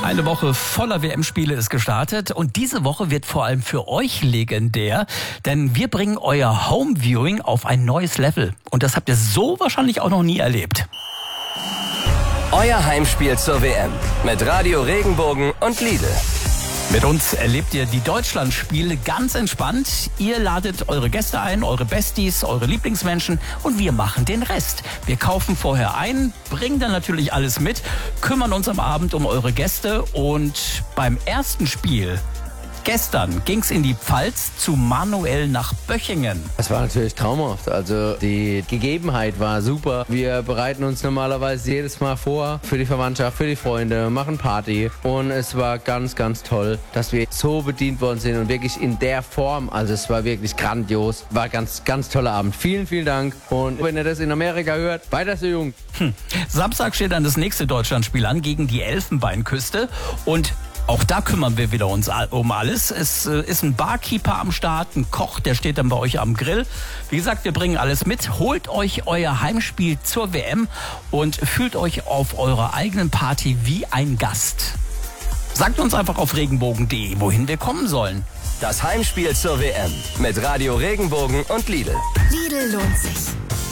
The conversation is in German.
Eine Woche voller WM-Spiele ist gestartet und diese Woche wird vor allem für euch legendär, denn wir bringen euer Home-Viewing auf ein neues Level. Und das habt ihr so wahrscheinlich auch noch nie erlebt. Euer Heimspiel zur WM mit Radio Regenbogen und Lidl. Mit uns erlebt ihr die Deutschlandspiele ganz entspannt. Ihr ladet eure Gäste ein, eure Besties, eure Lieblingsmenschen und wir machen den Rest. Wir kaufen vorher ein, bringen dann natürlich alles mit, kümmern uns am Abend um eure Gäste und beim ersten Spiel gestern ging's in die Pfalz zu Manuel nach Böchingen. Es war natürlich traumhaft, also die Gegebenheit war super. Wir bereiten uns normalerweise jedes Mal vor für die Verwandtschaft, für die Freunde, machen Party und es war ganz, ganz toll, dass wir so bedient worden sind und wirklich in der Form, also es war wirklich grandios, war ganz, ganz toller Abend. Vielen, vielen Dank und wenn ihr das in Amerika hört, weiter so jung. Samstag steht dann das nächste Deutschlandspiel an gegen die Elfenbeinküste und auch da kümmern wir wieder uns um alles. Es ist ein Barkeeper am Start, ein Koch, der steht dann bei euch am Grill. Wie gesagt, wir bringen alles mit. Holt euch euer Heimspiel zur WM und fühlt euch auf eurer eigenen Party wie ein Gast. Sagt uns einfach auf regenbogen.de, wohin wir kommen sollen. Das Heimspiel zur WM mit Radio Regenbogen und Lidl. Lidl lohnt sich.